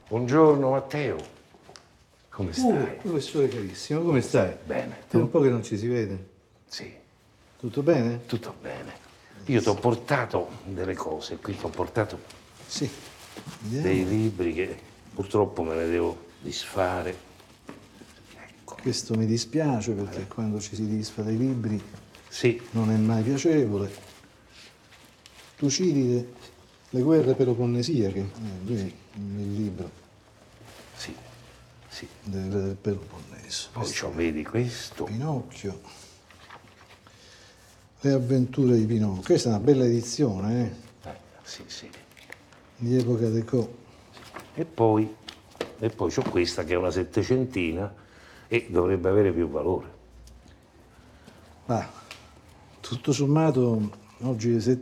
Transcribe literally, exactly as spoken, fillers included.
Buongiorno Matteo, come stai? Uh, professore carissimo, come stai? Bene. È un po' che non ci si vede. Sì, Tutto bene? tutto bene. Io ti ho portato delle cose, qui ti ho portato Sì. Vediamo. dei libri che purtroppo me ne devo disfare. Ecco. Questo mi dispiace perché Eh. quando ci si disfa dei libri Sì, non è mai piacevole. Tucidide, le guerre peloponnesiache, eh, lui, il libro sì, sì. del, del Peloponneso. Poi Questo c'ho, è vedi questo? Pinocchio, le avventure di Pinocchio. Questa è una bella edizione, eh? Eh, sì, sì. Di epoca deco. E poi, e poi c'ho questa che è una settecentina e dovrebbe avere più valore. Ah, tutto sommato oggi